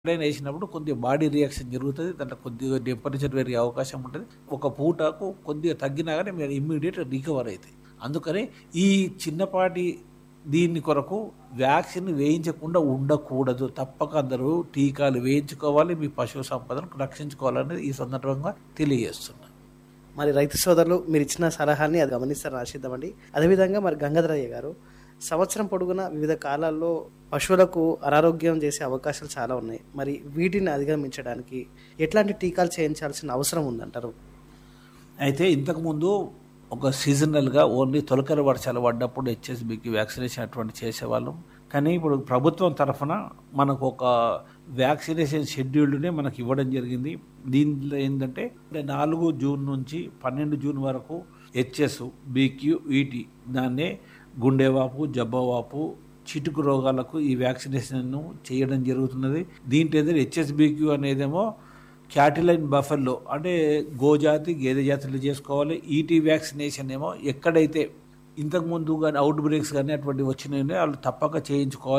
ఎప్పుడైనా వేసినప్పుడు కొద్దిగా బాడీ రియాక్షన్ జరుగుతుంది. దాంట్లో కొద్దిగా టెంపరేచర్ పెరిగే అవకాశం ఉంటుంది. ఒక పూటకు కొద్దిగా తగ్గినా కానీ మీరు ఇమ్మీడియట్ రికవర్ అవుతాయి. అందుకని ఈ చిన్నపాటి దీని కొరకు వ్యాక్సిన్ వేయించకుండా ఉండకూడదు. తప్పక అందరూ టీకాలు వేయించుకోవాలి. మీ పశువు సంపదను రక్షించుకోవాలనేది ఈ సందర్భంగా తెలియజేస్తున్నాను. మరి రైతు సోదరులు మీరు ఇచ్చిన సలహాన్ని అది గమనిస్తారని ఆశిద్దామండి. అదేవిధంగా మరి గంగాధరయ్య గారు, సంవత్సరం పొడుగునా వివిధ కాలాల్లో పశువులకు అనారోగ్యం చేసే అవకాశాలు చాలా ఉన్నాయి. మరి వీటిని అధిగమించడానికి ఎట్లాంటి టీకాలు చేయించాల్సిన అవసరం ఉందంటారు? అయితే ఇంతకుముందు ఒక సీజనల్గా ఓన్లీ తొలకరి వర్షాలు పడ్డప్పుడు హెచ్ఎస్బికి వ్యాక్సినేషన్ అటువంటి చేసేవాళ్ళం. కానీ ఇప్పుడు ప్రభుత్వం తరఫున మనకు ఒక వ్యాక్సినేషన్ షెడ్యూల్డ్నే మనకు ఇవ్వడం జరిగింది. దీంట్లో ఏంటంటే 4 జూన్ నుంచి 12 జూన్ వరకు హెచ్ఎస్, బీక్యూ, ఈటీ దాన్నే గుండెవాపు, జబ్బవాపు, చిటుకు రోగాలకు ఈ వ్యాక్సినేషన్ చేయడం జరుగుతున్నది. దీంట్లో హెచ్ఎస్బిక్యూ అనేదేమో క్యాటిలైన్ బఫెల్లో అంటే గోజాతి గేదె జాతులు చేసుకోవాలి. ఈటీ వ్యాక్సినేషన్ ఏమో ఎక్కడైతే ఇంతకుముందు కానీ అవుట్ బ్రేక్స్ కానీ అటువంటి వచ్చినాయో వాళ్ళు తప్పక చేయించుకోవాలి.